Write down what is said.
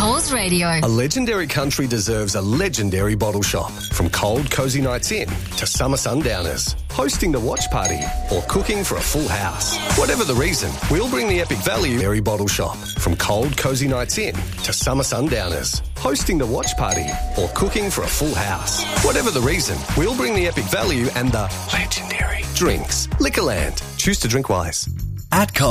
Corrs Radio. A legendary country deserves a legendary bottle shop. From cold, cosy nights in to summer sundowners, hosting the watch party or cooking for a full house. Whatever the reason, we'll bring the epic value Berry Bottle Shop. From cold, cosy nights in to summer sundowners, hosting the watch party or cooking for a full house. Whatever the reason, we'll bring the epic value and the legendary drinks. Liquorland. Choose to drink wise. At